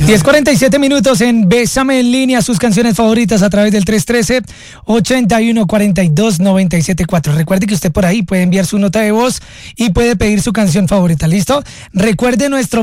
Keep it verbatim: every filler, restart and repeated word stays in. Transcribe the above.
diez cuarenta y siete minutos en Bésame en línea, sus canciones favoritas a través del tres uno tres, ocho uno cuatro dos, nueve siete cuatro. Recuerde que usted por ahí puede enviar su nota de voz y puede pedir su canción favorita, ¿listo? Recuerde nuestro